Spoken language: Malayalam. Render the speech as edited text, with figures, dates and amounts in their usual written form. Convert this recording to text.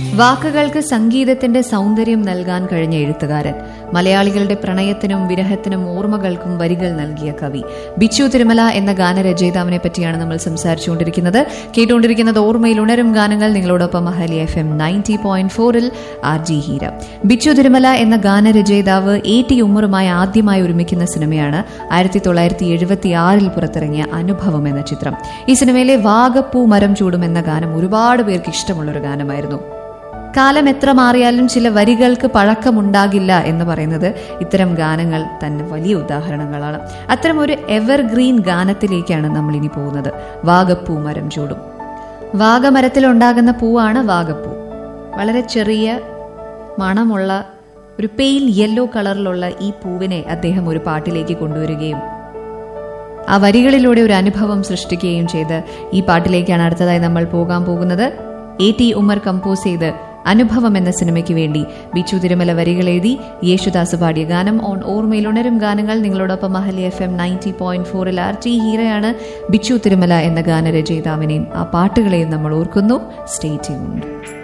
വാക്കുകൾക്ക് സംഗീതത്തിന്റെ സൗന്ദര്യം നൽകാൻ കഴിഞ്ഞ എഴുത്തുകാരൻ, മലയാളികളുടെ പ്രണയത്തിനും വിരഹത്തിനും ഓർമ്മകൾക്കും വരികൾ നൽകിയ കവി ബിച്ചു തിരുമല എന്ന ഗാനരചയിതാവിനെ പറ്റിയാണ് നമ്മൾ സംസാരിച്ചുകൊണ്ടിരിക്കുന്നത്. കേട്ടുകൊണ്ടിരിക്കുന്നത് ഓർമ്മയിൽ ഉണരും ഗാനങ്ങൾ. നിങ്ങളോടൊപ്പം അഹല്യ FM 90.4-ൽ RG ഹീര. ബിച്ചു തിരുമല എന്ന ഗാനരചയിതാവ് A.T. ഉമ്മറുമായി ആദ്യമായി ഒരുമിക്കുന്ന സിനിമയാണ് 1976-ൽ പുറത്തിറങ്ങിയ അനുഭവം എന്ന ചിത്രം. ഈ സിനിമയിലെ വാഗപ്പൂ മരം ചൂടും എന്ന ഗാനം ഒരുപാട് പേർക്ക് ഇഷ്ടമുള്ളൊരു ഗാനമായിരുന്നു. കാലം എത്ര മാറിയാലും ചില വരികൾക്ക് പഴക്കമുണ്ടാകില്ല എന്ന് പറയുന്നത് ഇത്തരം ഗാനങ്ങൾ തന്നെ വലിയ ഉദാഹരണങ്ങളാണ്. അത്തരം ഒരു എവർഗ്രീൻ ഗാനത്തിലേക്കാണ് നമ്മൾ ഇനി പോകുന്നത്. വാഗപ്പൂ മരം ചൂടും. വാഗമരത്തിലുണ്ടാകുന്ന പൂവാണ് വാഗപ്പൂ. വളരെ ചെറിയ മണമുള്ള ഒരു പെയിൽ യെല്ലോ കളറിലുള്ള ഈ പൂവിനെ അദ്ദേഹം ഒരു പാട്ടിലേക്ക് കൊണ്ടുവരികയും ആ വരികളിലൂടെ ഒരു അനുഭവം സൃഷ്ടിക്കുകയും ചെയ്ത് ഈ പാട്ടിലേക്കാണ് അടുത്തതായി നമ്മൾ പോകാൻ പോകുന്നത്. A.T. ഉമ്മർ കമ്പോസ് ചെയ്ത് അനുഭവം എന്ന സിനിമയ്ക്ക് വേണ്ടി ബിച്ചു തിരുമല വരികൾ എഴുതി യേശുദാസ് പാടിയ ഗാനം ഓൺ ഓർമ്മയിൽ ഉണരും ഗാനങ്ങൾ. നിങ്ങളോടൊപ്പം അഹല്യ FM 90.4-ൽ RG ഹീരയാണ്. ബിച്ചു തിരുമല എന്ന ഗാനരചയിതാവിനെയും ആ പാട്ടുകളെയും നമ്മൾ ഓർക്കുന്നു. Stay tuned.